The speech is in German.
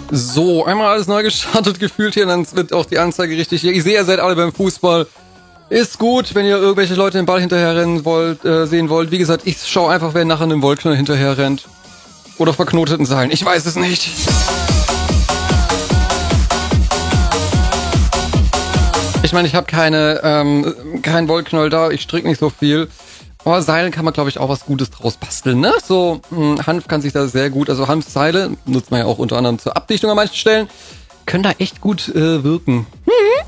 So, einmal alles neu gestartet gefühlt hier, dann wird auch die Anzeige richtig. Ich sehe, ihr seid alle beim Fußball. Ist gut, wenn ihr irgendwelche Leute den Ball hinterherrennen wollt, sehen wollt. Wie gesagt, ich schaue einfach, wer nachher einem Wollknäuel hinterher rennt. Oder verknoteten Seilen. Ich weiß es nicht. Ich meine, ich habe keinen Wollknäuel da. Ich stricke nicht so viel. Aber Seilen kann man, glaube ich, auch was Gutes draus basteln, ne? So, Hanf kann sich da sehr gut, also Hanfseile nutzt man ja auch unter anderem zur Abdichtung an manchen Stellen, können da echt gut wirken.